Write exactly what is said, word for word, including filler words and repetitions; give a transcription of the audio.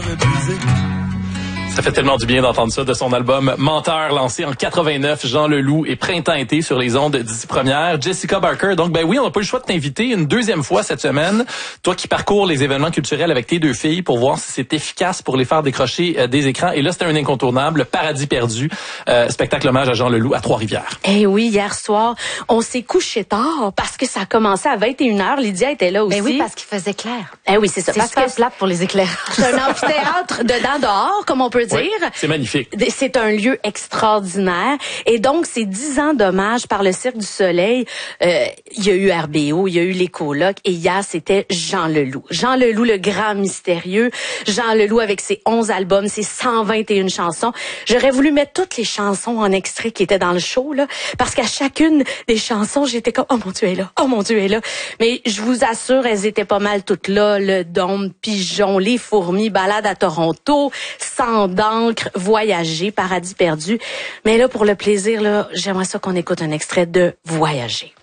m'épuiser. Ça fait tellement du bien d'entendre ça de son album Menteur, lancé en quatre-vingt-neuf, Jean Leloup et Printemps-été sur les ondes d'ici première. Jessica Barker, donc ben oui, on n'a pas eu le choix de t'inviter une deuxième fois cette semaine. Toi qui parcours les événements culturels avec tes deux filles pour voir si c'est efficace pour les faire décrocher euh, des écrans. Et là, c'était un incontournable, Paradis perdu, euh, spectacle hommage à Jean Leloup à Trois-Rivières. Eh oui, hier soir, on s'est couché tard parce que ça a commencé à vingt et une heures. Lydia était là aussi. Ben oui, parce qu'il faisait clair. Eh oui, c'est ça. C'est Parce super que plate pour les éclairs. c'est un amphithéâtre dedans dehors, comme on peut dire. Oui, c'est magnifique. C'est un lieu extraordinaire. Et donc, c'est dix ans d'hommage par le Cirque du Soleil. Euh, il y a eu R B O, il y a eu les colocs. Et hier, c'était Jean Leloup. Jean Leloup, le grand mystérieux. Jean Leloup avec ses onze albums, ses cent vingt et une chansons. J'aurais voulu mettre toutes les chansons en extrait qui étaient dans le show, là. Parce qu'à chacune des chansons, j'étais comme, oh mon Dieu, elle est là. Oh mon Dieu, elle est là. Mais je vous assure, elles étaient pas mal toutes là. Le Dôme, Pigeon, Les Fourmis, Balade à Toronto, Sang d'encre, Voyager, Paradis perdu. Mais là, pour le plaisir, là, j'aimerais ça qu'on écoute un extrait de Voyager.